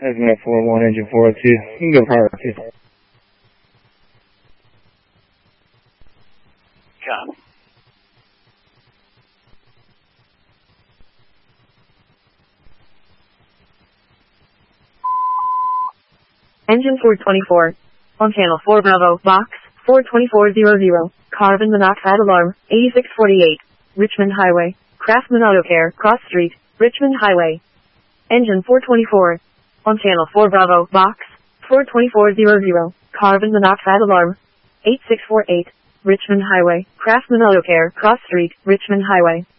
Estimate 41, engine 402. You can go power 2. Copy. Engine 424. On channel 4 Bravo, box 42400. Carbon monoxide alarm, 8648. Richmond Highway. Craftsman Auto Care, Cross Street, Richmond Highway. Engine 424. On channel 4 Bravo, box 42400. Carbon monoxide alarm, 8648. Richmond Highway. Craftsman Auto Care, Cross Street, Richmond Highway.